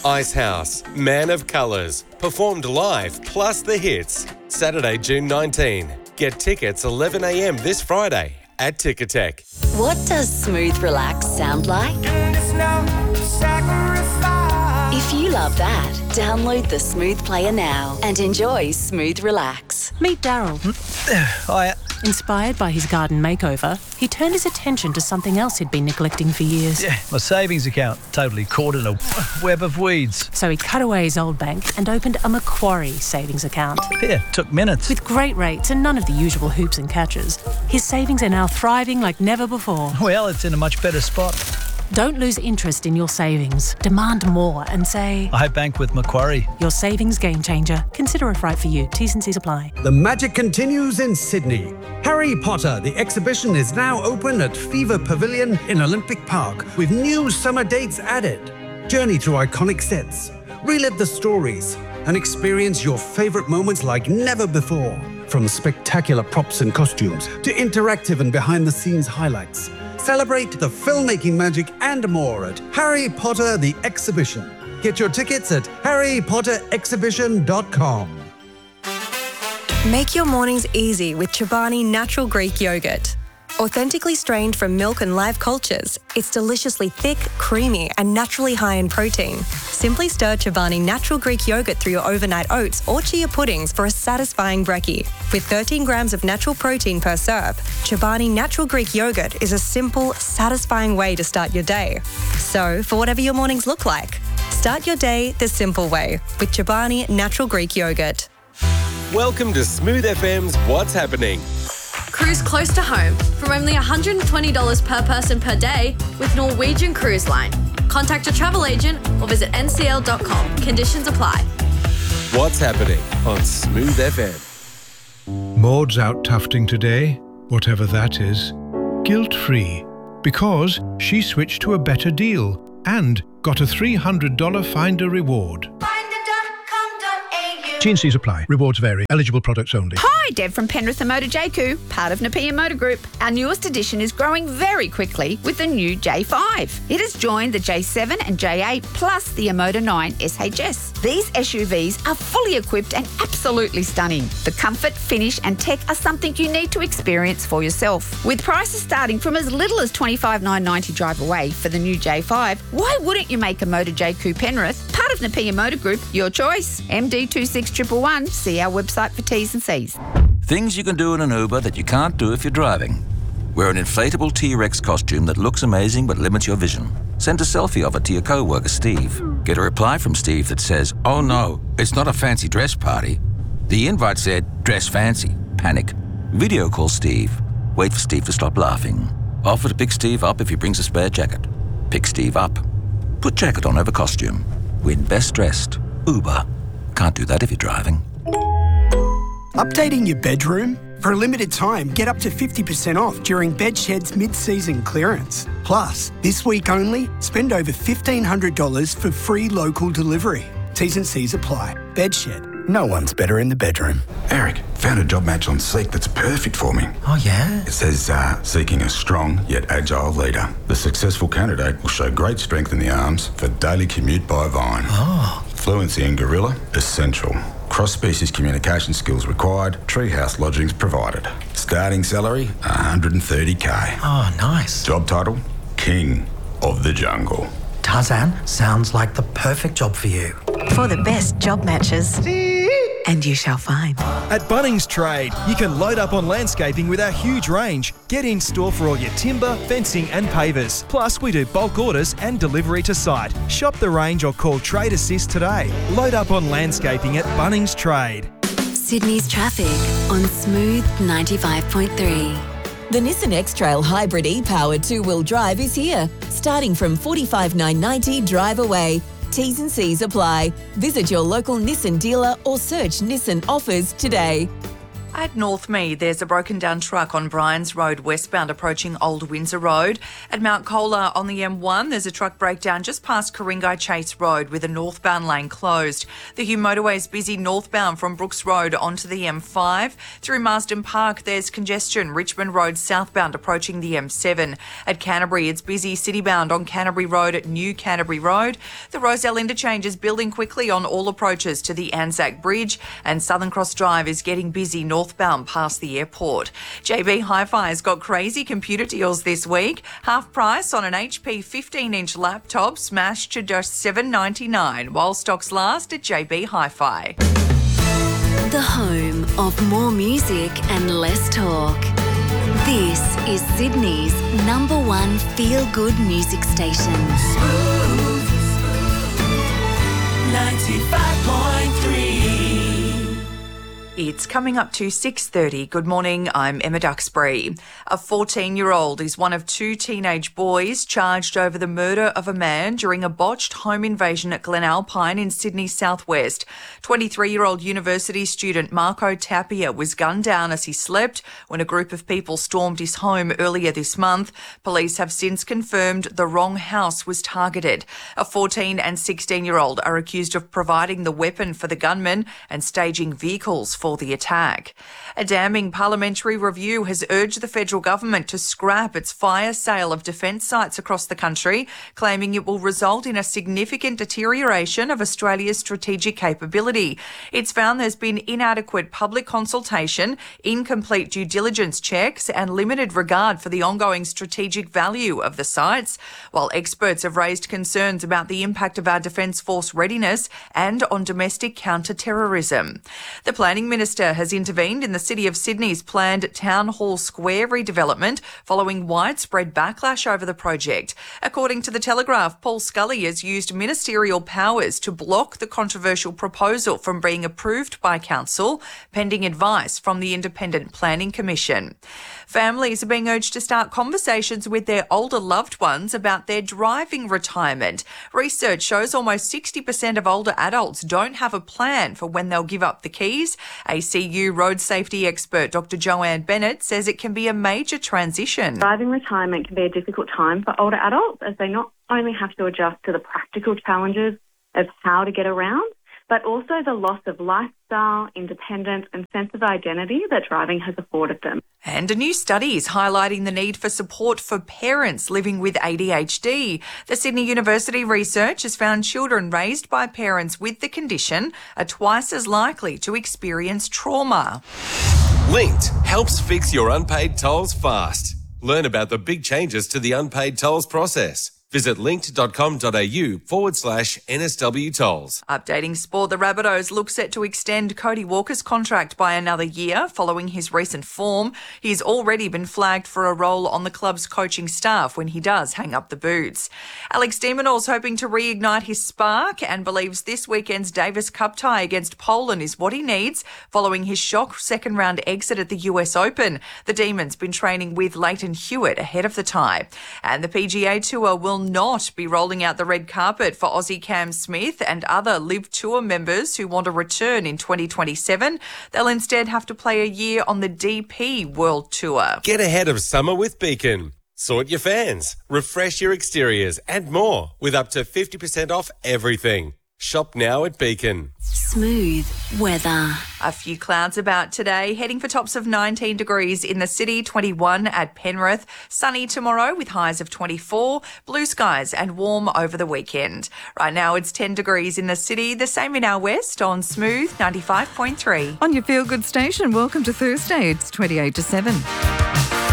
Icehouse, Man of Colours, performed live plus the hits. Saturday, June 19. Get tickets 11 a.m. this Friday at Ticketek. What does Smooth Relax sound like? If you love that, download the Smooth Player now and enjoy Smooth Relax. Meet Daryl. Hiya. Inspired by his garden makeover, he turned his attention to something else he'd been neglecting for years. Yeah, my savings account, totally caught in a web of weeds. So he cut away his old bank and opened a Macquarie savings account. Yeah, took minutes. With great rates and none of the usual hoops and catches, his savings are now thriving like never before. Well, it's in a much better spot. Don't lose interest in your savings. Demand more and say, I bank with Macquarie. Your savings game changer. Consider if right for you. T's and C's apply. The magic continues in Sydney. Harry Potter, the exhibition, is now open at Fever Pavilion in Olympic Park with new summer dates added. Journey through iconic sets, relive the stories, and experience your favourite moments like never before. From spectacular props and costumes to interactive and behind-the-scenes highlights. Celebrate the filmmaking magic and more at Harry Potter the Exhibition. Get your tickets at harrypotterexhibition.com. Make your mornings easy with Chobani Natural Greek Yogurt. Authentically strained from milk and live cultures, it's deliciously thick, creamy, and naturally high in protein. Simply stir Chobani Natural Greek Yogurt through your overnight oats or chia puddings for a satisfying brekkie. With 13 grams of natural protein per serve, Chobani Natural Greek Yogurt is a simple, satisfying way to start your day. So, for whatever your mornings look like, start your day the simple way with Chobani Natural Greek Yogurt. Welcome to Smooth FM's What's Happening. Cruise close to home from only $120 per person per day with Norwegian Cruise Line. Contact your travel agent or visit ncl.com. Conditions apply. What's Happening on Smooth FM. Maud's out tufting today, whatever that is, guilt-free, because she switched to a better deal and got a $300 Finder reward. T&Cs apply. Rewards vary. Eligible products only. Hi, Deb from Penrith and Motor JQ, part of Nepean Motor Group. Our newest edition is growing very quickly with the new J5. It has joined the J7 and J8 plus the Emoda 9 SHS. These SUVs are fully equipped and absolutely stunning. The comfort, finish and tech are something you need to experience for yourself. With prices starting from as little as $25,990 drive away for the new J5, why wouldn't you make a Motor JQ Penrith, part of Nepean Motor Group, your choice? MD26111. See our website for T's and C's. Things you can do in an Uber that you can't do if you're driving. Wear an inflatable T-Rex costume that looks amazing but limits your vision. Send a selfie of it to your co-worker Steve. Get a reply from Steve that says, "Oh no, it's not a fancy dress party." The invite said, "Dress fancy." Panic. Video call Steve. Wait for Steve to stop laughing. Offer to pick Steve up if he brings a spare jacket. Pick Steve up. Put jacket on over costume. Win best dressed. Uber. Can't do that if you're driving. Updating your bedroom? For a limited time, get up to 50% off during Bedshed's mid-season clearance. Plus, this week only, spend over $1,500 for free local delivery. T's and C's apply. Bedshed. No one's better in the bedroom. Eric, found a job match on Seek that's perfect for me. Oh, yeah? It says, seeking a strong yet agile leader. The successful candidate will show great strength in the arms for daily commute by Vine. Oh. Fluency in Gorilla, essential. Cross-species communication skills required. Treehouse lodgings provided. Starting salary, $130K. Oh, nice. Job title, King of the Jungle. Tarzan, sounds like the perfect job for you. For the best job matches. And you shall find. At Bunnings Trade, you can load up on landscaping with our huge range. Get in store for all your timber, fencing and pavers. Plus, we do bulk orders and delivery to site. Shop the range or call Trade Assist today. Load up on landscaping at Bunnings Trade. Sydney's traffic on Smooth 95.3. The Nissan X-Trail Hybrid e-powered two-wheel drive is here, starting from $45,990 drive away. T's and C's apply. Visit your local Nissan dealer or search Nissan offers today. At Northmead, there's a broken down truck on Bryans Road westbound approaching Old Windsor Road. At Mount Colah on the M1, there's a truck breakdown just past Coringai Chase Road with a northbound lane closed. The Hume motorway is busy northbound from Brooks Road onto the M5. Through Marsden Park, there's congestion. Richmond Road southbound approaching the M7. At Canterbury, it's busy citybound on Canterbury Road at New Canterbury Road. The Rozelle interchange is building quickly on all approaches to the Anzac Bridge, and Southern Cross Drive is getting busy northbound past the airport. JB Hi-Fi has got crazy computer deals this week. Half price on an HP 15-inch laptop smashed to just $7.99 while stocks last at JB Hi-Fi. The home of more music and less talk. This is Sydney's #1 feel-good music station. 95.3. It's coming up to 6:30. Good morning, I'm Emma Duxbury. A 14-year-old is one of 2 teenage boys charged over the murder of a man during a botched home invasion at Glen Alpine in Sydney's southwest. 23-year-old university student Marco Tapia was gunned down as he slept when a group of people stormed his home earlier this month. Police have since confirmed the wrong house was targeted. A 14 and 16-year-old are accused of providing the weapon for the gunman and staging vehicles for the attack. A damning parliamentary review has urged the federal government to scrap its fire sale of defence sites across the country, claiming it will result in a significant deterioration of Australia's strategic capability. It's found there's been inadequate public consultation, incomplete due diligence checks, and limited regard for the ongoing strategic value of the sites, while experts have raised concerns about the impact of our Defence Force readiness and on domestic counter-terrorism. The Planning Minister has intervened in the City of Sydney's planned Town Hall Square redevelopment following widespread backlash over the project. According to The Telegraph, Paul Scully has used ministerial powers to block the controversial proposal from being approved by Council, pending advice from the Independent Planning Commission. Families are being urged to start conversations with their older loved ones about their driving retirement. Research shows almost 60% of older adults don't have a plan for when they'll give up the keys. ACU road safety expert Dr. Joanne Bennett says it can be a major transition. Driving retirement can be a difficult time for older adults as they not only have to adjust to the practical challenges of how to get around, but also the loss of lifestyle, independence and sense of identity that driving has afforded them. And a new study is highlighting the need for support for parents living with ADHD. The Sydney University research has found children raised by parents with the condition are twice as likely to experience trauma. Linked helps fix your unpaid tolls fast. Learn about the big changes to the unpaid tolls process. Visit linked.com.au/NSW tolls. Updating sport, the Rabbitohs look set to extend Cody Walker's contract by another year following his recent form. He's already been flagged for a role on the club's coaching staff when he does hang up the boots. Alex de Minaur's hoping to reignite his spark and believes this weekend's Davis Cup tie against Poland is what he needs following his shock second-round exit at the US Open. The Demons been training with Leighton Hewitt ahead of the tie. And the PGA Tour will not be rolling out the red carpet for Aussie Cam Smith and other LIV Tour members who want to return in 2027. They'll instead have to play a year on the DP World Tour. Get ahead of summer with Beacon. Sort your fans, refresh your exteriors and more with up to 50% off everything. Shop now at Beacon. Smooth weather. A few clouds about today, heading for tops of 19 degrees in the city, 21 at Penrith. Sunny tomorrow with highs of 24, blue skies and warm over the weekend. Right now it's 10 degrees in the city, the same in our west on Smooth 95.3. On your feel good station, welcome to Thursday. It's 28 to 7.